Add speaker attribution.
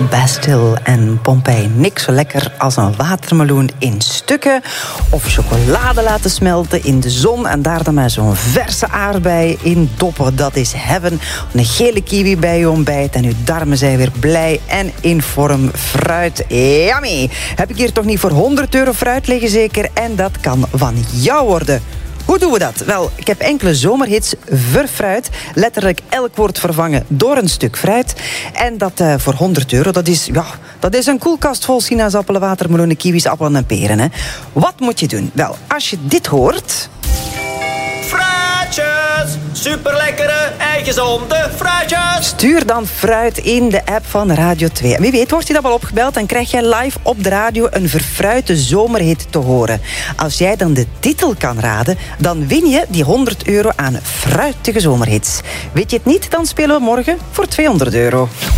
Speaker 1: Bastille en Pompeii. Niks zo lekker als een watermeloen in stukken of chocolade laten smelten in de zon en daar dan met zo'n verse aardbei in doppen. Dat is heaven. Een gele kiwi bij je ontbijt en uw darmen zijn weer blij en in vorm. Fruit, yummy. Heb ik hier toch niet voor €100 fruit liggen zeker? En dat kan van jou worden. Hoe doen we dat? Wel, ik heb enkele zomerhits verfruit. Letterlijk elk woord vervangen door een stuk fruit. En dat voor €100. Dat is een koelkast vol sinaasappelen, watermeloenen, kiwis, appelen en peren. Hè. Wat moet je doen? Wel, als je dit hoort...
Speaker 2: Fruitjes! Superlekkere en gezonde fruitjes!
Speaker 1: Stuur dan fruit in de app van Radio 2. En wie weet wordt je dat wel opgebeld en krijg jij live op de radio een verfruite zomerhit te horen. Als jij dan de titel kan raden, dan win je die €100 aan fruitige zomerhits. Weet je het niet? Dan spelen we morgen voor €200.